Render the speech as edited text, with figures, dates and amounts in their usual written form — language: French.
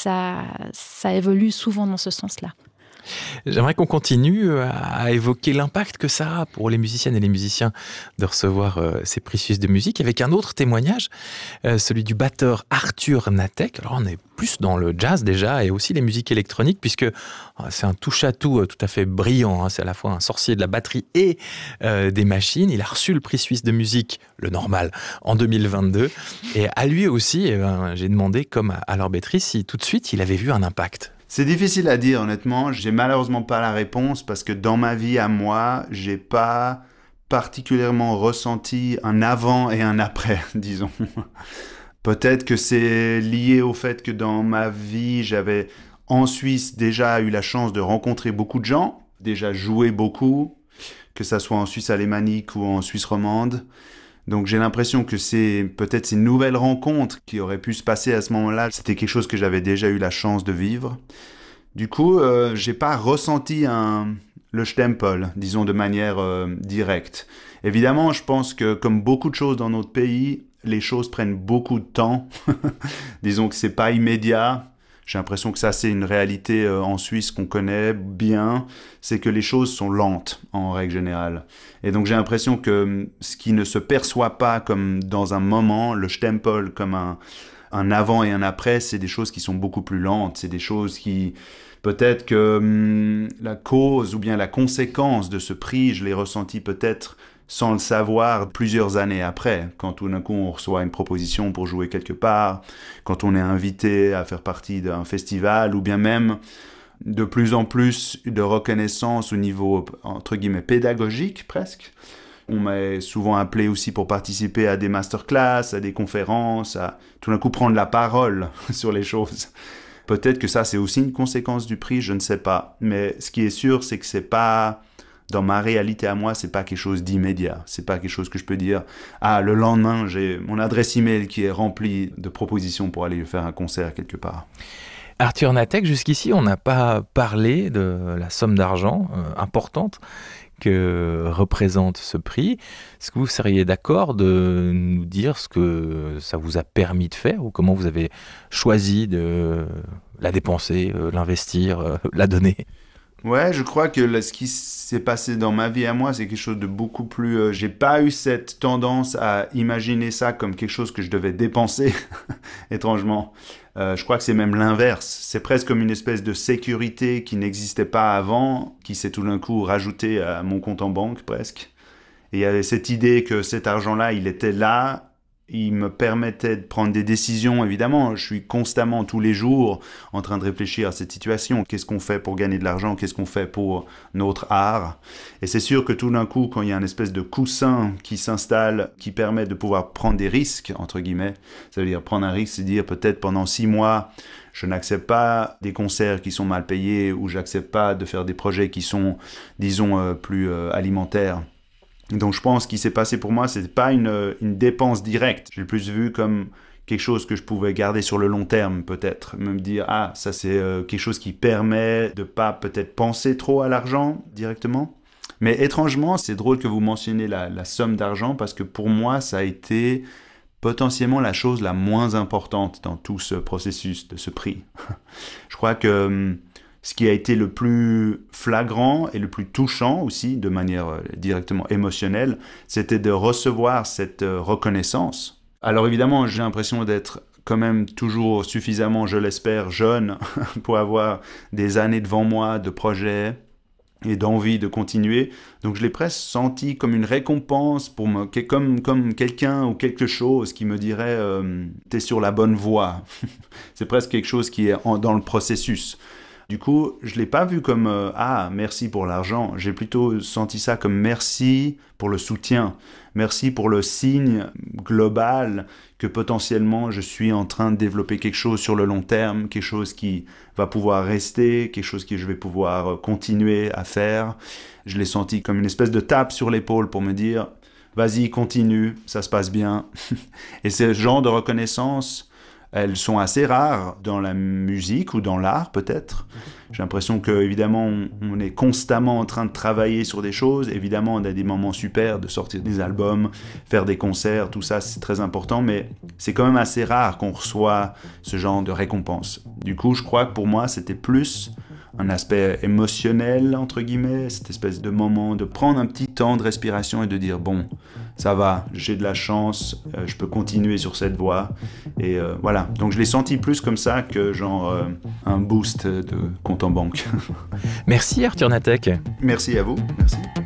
ça évolue souvent dans ce sens-là. J'aimerais qu'on continue à évoquer l'impact que ça a pour les musiciennes et les musiciens de recevoir ces prix suisses de musique avec un autre témoignage, celui du batteur Arthur Natek. Alors on est plus dans le jazz déjà et aussi les musiques électroniques puisque c'est un touche-à-tout tout à fait brillant. C'est à la fois un sorcier de la batterie et des machines. Il a reçu le prix suisse de musique, le normal, en 2022. Et à lui aussi, j'ai demandé, comme à Laure Bétry, si tout de suite il avait vu un impact. C'est difficile à dire, honnêtement. J'ai malheureusement pas la réponse parce que dans ma vie à moi, j'ai pas particulièrement ressenti un avant et un après, disons. Peut-être que c'est lié au fait que dans ma vie, j'avais en Suisse déjà eu la chance de rencontrer beaucoup de gens, déjà joué beaucoup, que ça soit en Suisse alémanique ou en Suisse romande. Donc j'ai l'impression que c'est peut-être ces nouvelles rencontres qui auraient pu se passer à ce moment-là. C'était quelque chose que j'avais déjà eu la chance de vivre. Du coup, j'ai pas ressenti le Stempel, disons de manière directe. Évidemment, je pense que comme beaucoup de choses dans notre pays, les choses prennent beaucoup de temps. Disons que c'est pas immédiat. J'ai l'impression que ça, c'est une réalité en Suisse qu'on connaît bien, c'est que les choses sont lentes en règle générale. Et donc j'ai l'impression que ce qui ne se perçoit pas comme dans un moment, le Stempel comme un avant et un après, c'est des choses qui sont beaucoup plus lentes. C'est des choses qui, peut-être que la cause ou bien la conséquence de ce prix, je l'ai ressenti peut-être sans le savoir plusieurs années après, quand tout d'un coup on reçoit une proposition pour jouer quelque part, quand on est invité à faire partie d'un festival, ou bien même de plus en plus de reconnaissance au niveau, entre guillemets, pédagogique presque. On m'a souvent appelé aussi pour participer à des masterclass, à des conférences, à tout d'un coup prendre la parole sur les choses. Peut-être que ça c'est aussi une conséquence du prix, je ne sais pas. Mais ce qui est sûr, c'est que c'est pas... Dans ma réalité à moi, c'est pas quelque chose d'immédiat. C'est pas quelque chose que je peux dire, le lendemain, j'ai mon adresse email qui est remplie de propositions pour aller faire un concert quelque part. Arthur Natek, jusqu'ici, on n'a pas parlé de la somme d'argent importante que représente ce prix. Est-ce que vous seriez d'accord de nous dire ce que ça vous a permis de faire ou comment vous avez choisi de la dépenser, l'investir, la donner ? Ouais, je crois que ce qui s'est passé dans ma vie à moi, c'est quelque chose de beaucoup plus... j'ai pas eu cette tendance à imaginer ça comme quelque chose que je devais dépenser, étrangement. Je crois que c'est même l'inverse. C'est presque comme une espèce de sécurité qui n'existait pas avant, qui s'est tout d'un coup rajoutée à mon compte en banque, presque. Et il y avait cette idée que cet argent-là, il était là... Il me permettait de prendre des décisions, évidemment. Je suis constamment, tous les jours, en train de réfléchir à cette situation. Qu'est-ce qu'on fait pour gagner de l'argent? Qu'est-ce qu'on fait pour notre art? Et c'est sûr que tout d'un coup, quand il y a une espèce de coussin qui s'installe, qui permet de pouvoir prendre des risques, entre guillemets, ça veut dire prendre un risque, c'est dire peut-être pendant 6 mois, je n'accepte pas des concerts qui sont mal payés ou j'accepte pas de faire des projets qui sont, disons, plus alimentaires. Donc je pense qu'il s'est passé pour moi, c'est pas une dépense directe. J'ai plus vu comme quelque chose que je pouvais garder sur le long terme peut-être. Me dire, ça c'est quelque chose qui permet de pas peut-être penser trop à l'argent directement. Mais étrangement, c'est drôle que vous mentionniez la somme d'argent parce que pour moi, ça a été potentiellement la chose la moins importante dans tout ce processus de ce prix. Je crois que... ce qui a été le plus flagrant et le plus touchant aussi, de manière directement émotionnelle, c'était de recevoir cette reconnaissance. Alors évidemment, j'ai l'impression d'être quand même toujours suffisamment, je l'espère, jeune pour avoir des années devant moi de projets et d'envie de continuer. Donc je l'ai presque senti comme une récompense, comme quelqu'un ou quelque chose qui me dirait « t'es sur la bonne voie ». C'est presque quelque chose qui est dans le processus. Du coup, je ne l'ai pas vu comme merci pour l'argent ». J'ai plutôt senti ça comme merci pour le soutien. Merci pour le signe global que potentiellement je suis en train de développer quelque chose sur le long terme, quelque chose qui va pouvoir rester, quelque chose que je vais pouvoir continuer à faire. Je l'ai senti comme une espèce de tape sur l'épaule pour me dire « vas-y, continue, ça se passe bien ». Et ce genre de reconnaissance... elles sont assez rares dans la musique ou dans l'art peut-être. J'ai l'impression qu'évidemment, on est constamment en train de travailler sur des choses. Évidemment, on a des moments super de sortir des albums, faire des concerts, tout ça, c'est très important. Mais c'est quand même assez rare qu'on reçoit ce genre de récompense. Du coup, je crois que pour moi, c'était plus un aspect émotionnel, entre guillemets, cette espèce de moment de prendre un petit temps de respiration et de dire, bon, ça va, j'ai de la chance, je peux continuer sur cette voie. Et voilà, donc je l'ai senti plus comme ça que genre un boost de compte en banque. Merci Arthur Natek. Merci à vous, merci.